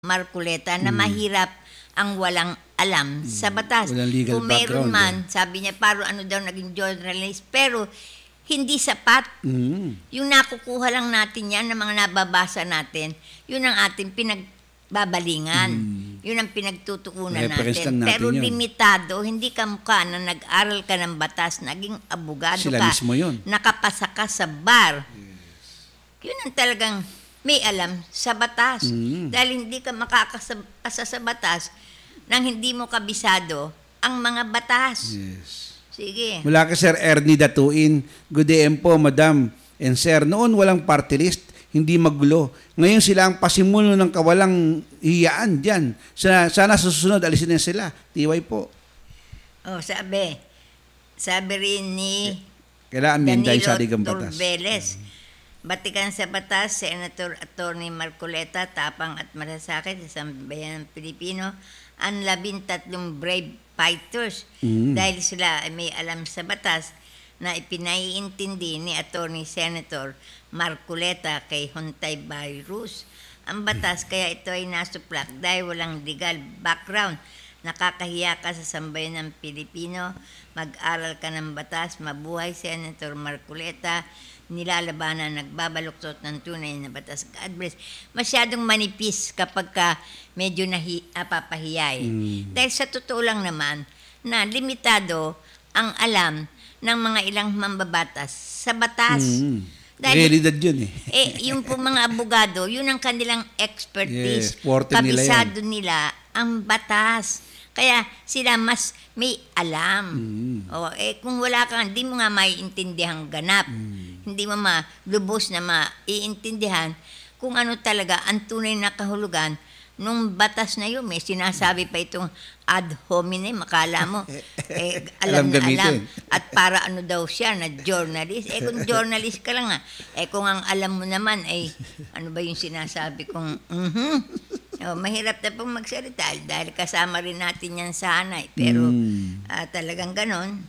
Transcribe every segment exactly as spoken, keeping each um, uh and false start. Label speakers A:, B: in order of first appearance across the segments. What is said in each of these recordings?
A: Marcoleta na mahirap ang walang alam sa batas.
B: Walang legal
A: Kung meron
B: background,
A: man, sabi niya, paro ano daw naging journalist, pero hindi sapat.
B: Mm.
A: Yung nakukuha lang natin yan, ng mga nababasa natin, yun ang ating pinagbabalingan. Yun ang pinagtutuunan
B: Reference
A: natin.
B: lang natin
A: Pero
B: yun.
A: limitado, hindi ka mukha na nag-aral ka ng batas, naging abogado
B: Sila
A: ka,
B: mismo yun.
A: nakapasa ka sa bar. Yun ang talagang may alam sa batas.
B: Mm.
A: Dahil hindi ka makakasa sa batas nang hindi mo kabisado ang mga batas.
B: Yes.
A: Sige.
B: Mula kay Sir Ernie Datuin, good day po, Madam and Sir. Noon walang party list, hindi magulo. Ngayon sila ang pasimulo ng kawalang hiyaan dyan. Sana, sana sa susunod, alisin na sila. Tiway po.
A: Oh, sabi. Sabi rin ni
B: Kailangan minday
A: Danilo
B: sa ligang batas.
A: Turbeles. Batikan sa batas, Senator Attorney Marcoleta, tapang at malasakit sa sambayan ng Pilipino, ang labintatlong brave fighters
B: Mm.
A: dahil sila ay may alam sa batas na ipinaiintindi ni Attorney Senator Marcoleta kay Huntay Virus. Ang batas kaya ito ay nasuplak dahil walang legal background. Nakakahiya ka sa sambayan ng Pilipino, mag-aral ka ng batas, mabuhay Senator Marcoleta, nilalabanan, nagbabaluktot ng tunay na batas. God bless. Masyadong manipis kapag ka medyo nahi, napapahiyay.
B: Mm.
A: Dahil sa totoo lang naman, na limitado ang alam ng mga ilang mambabatas sa batas.
B: Mm.
A: Dahil,
B: Realidad yun eh.
A: eh, yung po mga abogado, yun ang kanilang expertise.
B: Yes, forte nila yan.
A: Kabisado nila ang batas. Kaya sila mas may alam.
B: Mm.
A: O, eh, kung wala kang, hindi mo nga maiintindihang ganap.
B: Mm.
A: Hindi mo malubos na maiintindihan kung ano talaga ang tunay na kahulugan nung batas na yun. May sinasabi pa itong ad hominem, makala mo, eh, alam,
B: Alam
A: na
B: gamitin.
A: alam. At para ano daw siya, na journalist. Eh kung journalist ka lang nga, eh kung ang alam mo naman, ay ano ba yung sinasabi kong, mhm. Oh, mahirap na pong magsalita dahil kasama rin natin yan sa hanay. Pero
B: Mm.
A: ah, talagang ganon.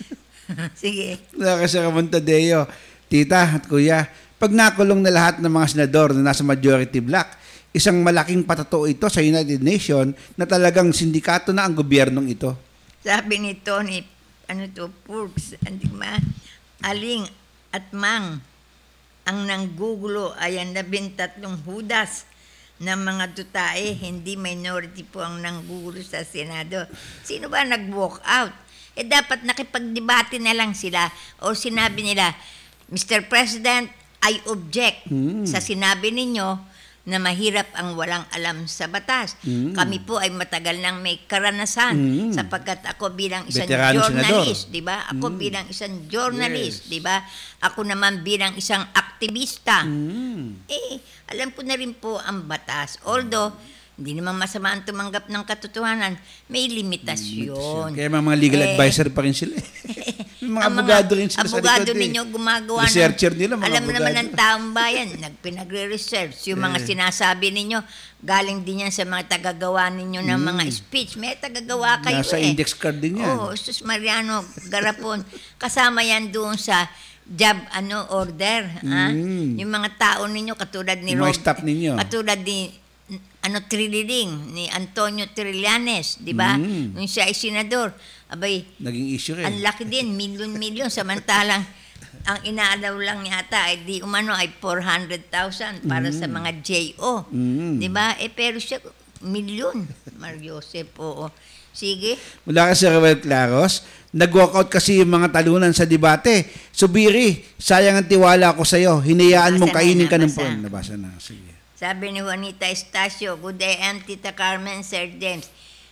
A: Sige.
B: Mula kay Sir Ramon Tadeo, Tita at Kuya, pag nakulong na lahat ng mga senador na nasa majority block, isang malaking patato ito sa United Nations na talagang sindikato na ang gobyernong ito.
A: Sabi ni Tony, ano to, Purks, hindi ma, aling at mang, ang nanggugulo ay ang labintatlong hudas ng mga tutae, hindi minority po ang nanggugulo sa Senado. Sino ba nag-walk out? Eh dapat nakipagdebate na lang sila o sinabi nila, Mister President, I object
B: Mm.
A: sa sinabi ninyo na mahirap ang walang alam sa batas.
B: Mm.
A: Kami po ay matagal nang may karanasan
B: Mm.
A: sapagkat ako bilang isang
B: Veterano
A: journalist,
B: senador.
A: di ba? Ako
B: Mm.
A: bilang isang journalist,
B: Yes.
A: di ba? Ako naman bilang isang aktivista.
B: Mm.
A: Eh, alam ko na rin po ang batas. Although, hindi naman masama ang tumanggap ng katotohanan. May limitasyon.
B: Kaya mga legal
A: Eh,
B: advisor pa rin sila. May mga
A: ang
B: abogado rin sila sa
A: abogado
B: likod. eh.
A: ninyo gumagawa
B: Researcher
A: ng,
B: nila, mga
A: alam naman
B: abogado.
A: ng taong bayan, nagpinagre-research. Yung mga
B: Eh.
A: sinasabi ninyo, galing din yan sa mga tagagawa ninyo ng mga speech. May tagagawa kayo
B: Nasa
A: eh.
B: index card din yan.
A: Oo, Sus Mariano Garapon. Kasama yan doon sa job ano order. Ha?
B: Mm.
A: Yung mga tao ninyo, katulad ni
B: Yung mga
A: Rob,
B: staff ninyo.
A: katulad ni ano Trililing, ni Antonio Trillanes, di ba?
B: Mm.
A: Nung siya ay senador. Abay,
B: Naging issue rin.
A: ang laki din, milyon-milyon. Samantalang, ang inaalaw lang yata ay di umano ay four hundred thousand para sa mga J O.
B: Mm.
A: Di ba? Eh, pero siya, milyon. Mario Joseph, oo. Sige.
B: Mula kay Sir Ruel Claros, nag-walkout kasi yung mga talunan sa debate. Subiri, sayang ang tiwala ko sa'yo. Hinayaan mong
A: Nabasa na,
B: kainin ka ng
A: nabasa.
B: phone. Nabasa na. Sige.
A: Sabi ni Juanita Estacio, good day, and Tita Carmen, Sir James.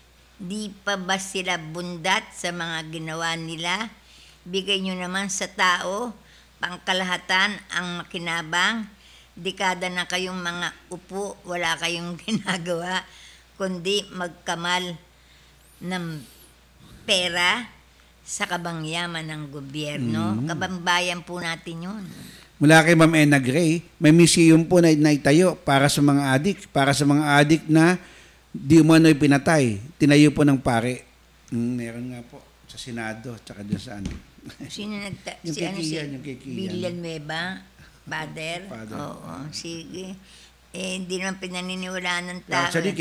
A: Di pa ba sila bundat sa mga ginawa nila? Bigay nyo naman sa tao, pangkalahatan ang makinabang. Dekada na kayong mga upo, wala kayong ginagawa, kundi magkamal ng pera sa kabangyaman ng gobyerno.
B: Mm.
A: Kabangbayan po natin yun.
B: Mula kay Ma'am Ena Gray, may museum po na naitayo para sa mga adik, para sa mga adik na di umano'y pinatay. Tinayo po ng pare. Mm, meron nga po sa Senado, tsaka dyan sa ano.
A: Sino nagta...
B: Yung
A: si ano
B: kay
A: si
B: Kian, yung kay Kian.
A: Villanueva? Father?
B: Father.
A: Oo, sige. Eh, hindi naman pinaniniwalaan ng tao.
B: Actually,